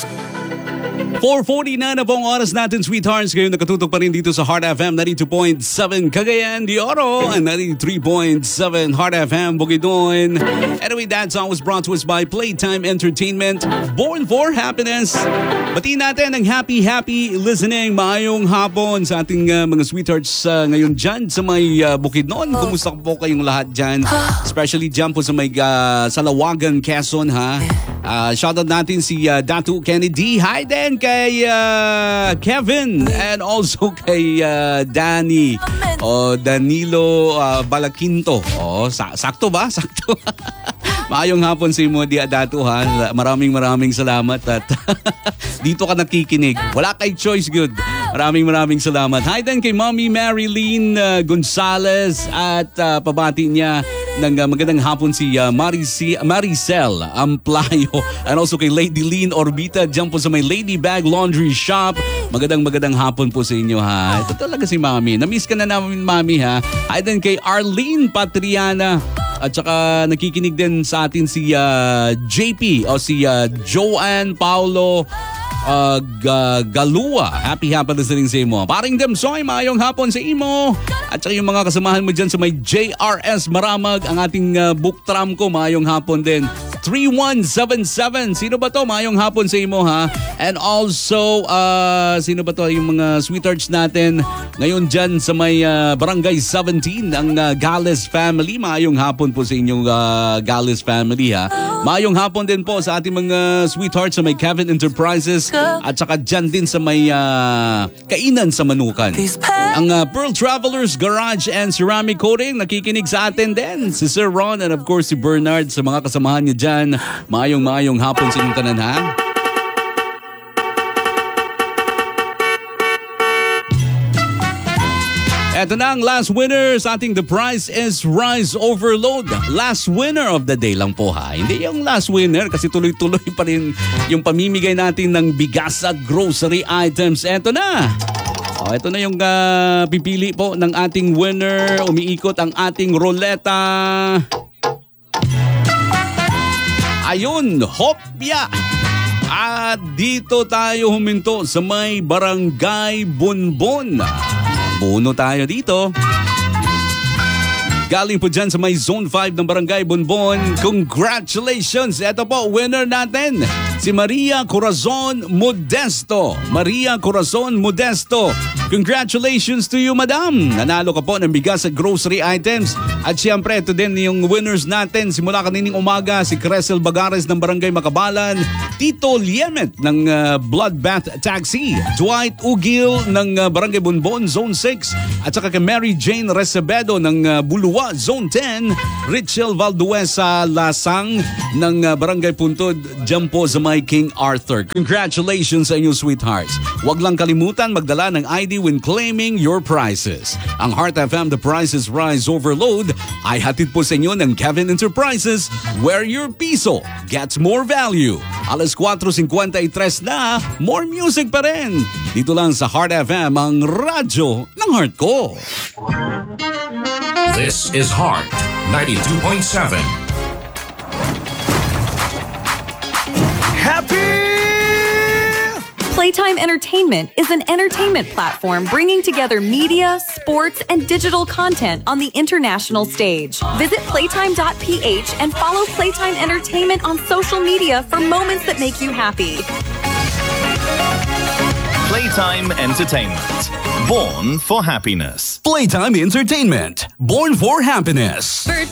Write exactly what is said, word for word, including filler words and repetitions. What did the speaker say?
four forty-nine na pong oras natin, sweethearts. Ngayon nakatutok pa rin dito sa Heart F M ninety-two point seven Cagayan de Oro and ninety-three point seven Heart F M Bukidnon. Anyway, that song was brought to us by Playtime Entertainment, Born for Happiness. Batiin natin ang happy, happy listening. Maayong hapon sa ating uh, mga sweethearts uh, ngayon dyan sa may uh, Bukidnon. Kumusta po kayong lahat dyan? Especially dyan po sa may uh, Salawagan, Quezon, ha? Uh, shoutout natin si uh, Datu Kennedy. Hi din kay uh, Kevin and also kay uh, Danny o Danilo uh, Balaquinto. Oh, sa- sakto ba? Sakto. Maayong hapon sa imo, Dia Datu, ha. Maraming maraming salamat at dito ka nakikinig. Wala kay choice, good. Maraming maraming salamat. Hi din kay Mommy Marilyn uh, Gonzalez at uh, pabati niya ng uh, magandang hapon si uh, Marici- Maricel Amplayo and also kay Lady Lean Orbita dyan po sa may Ladybag Laundry Shop. Magandang magandang hapon po sa inyo, ha. Ito talaga si Mami. Na-miss ka na namin, Mami, ha. Hi din kay Arlene Patriana. At saka nakikinig din sa atin si uh, J P o si uh, Joanne Paulo uh, G- Galua. Happy happy listening sa imo. Paring Demsoy, maayong hapon sa imo. At saka yung mga kasamahan mo dyan sa may J R S Maramag, ang ating uh, book tram ko, maayong hapon din. three one seven seven. Sino ba to? Maayong hapon sa imo, ha? And also, uh, sino ba to? Yung mga sweethearts natin ngayon dyan sa may uh, Barangay seventeen, ang uh, Gales family. Maayong hapon po sa inyong uh, Gales family, ha? Maayong hapon din po sa ating mga sweethearts sa may Kevin Enterprises at saka dyan din sa may uh, Kainan sa Manukan. Ang uh, Pearl Travelers Garage and Ceramic Coating, nakikinig sa atin din. Si Sir Ron and of course si Bernard sa mga kasamahan niya dyan. Maayong maayong hapon sa inyong tanan, ha? Eto na ang last winner sa ating The Price is Rise Overload. Last winner of the day lang po, ha. Hindi yung last winner kasi tuloy-tuloy pa rin yung pamimigay natin ng bigas at grocery items. Eto na. O, ito na yung uh, pipili po ng ating winner. Umiikot ang ating roleta. Ayun, hopya! At dito tayo huminto sa may Barangay Bonbon. Buno tayo dito. Galing po dyan sa may Zone five ng Barangay Bonbon. Congratulations! Ito po, winner natin, si Maria Corazon Modesto. Maria Corazon Modesto. Congratulations to you, madam. Nanalo ka po ng bigas at grocery items. At siyempre, ito din yung winners natin. Simula kanining umaga, si Crescel Bagares ng Barangay Makabalan, Tito Liemet ng uh, Bloodbath Taxi, Dwight Ugil ng uh, Barangay Bonbon, Zone six, at saka kay Mary Jane Recebedo ng uh, Bulua, Zone ten, Richel Valduesa Lasang ng uh, Barangay Puntod, dyan po sa may King Arthur. Congratulations sa inyo, sweethearts. Huwag lang kalimutan magdala ng I D when claiming your prizes. Ang Heart F M The Prices Rise Overload ay hatid po sa inyo ng Kevin Enterprises, where your piso gets more value. Alas four fifty-three na, more music pa rin. Dito lang sa Heart F M, ang radyo ng heart ko. This is Heart ninety-two point seven. Happy! Playtime Entertainment is an entertainment platform bringing together media, sports, and digital content on the international stage. Visit playtime dot p h and follow Playtime Entertainment on social media for moments that make you happy. Playtime Entertainment. Born for happiness. Playtime Entertainment, born for happiness. For